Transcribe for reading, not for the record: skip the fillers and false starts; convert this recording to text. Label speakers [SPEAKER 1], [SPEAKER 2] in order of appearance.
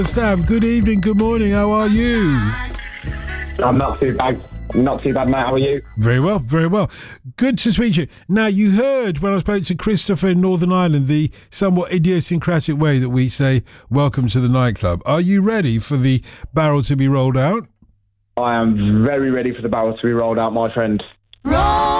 [SPEAKER 1] Stav, good evening, good morning, how are you?
[SPEAKER 2] I'm not too bad. Not too bad, mate. How are you?
[SPEAKER 1] Very well, very well. Good to speak to you. Now, you heard when I spoke to Christopher in Northern Ireland the somewhat idiosyncratic way that we say, welcome to the nightclub. Are you ready for the barrel to be rolled out?
[SPEAKER 2] I am very ready for the barrel to be rolled out, my friend.
[SPEAKER 3] Roll